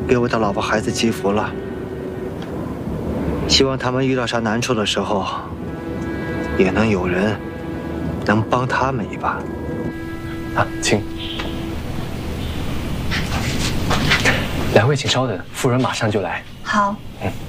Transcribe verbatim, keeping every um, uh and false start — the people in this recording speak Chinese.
给我的老婆孩子祈福了，希望他们遇到啥难处的时候，也能有人能帮他们一把。 啊，请。两位请稍等，夫人马上就来。 好。 嗯。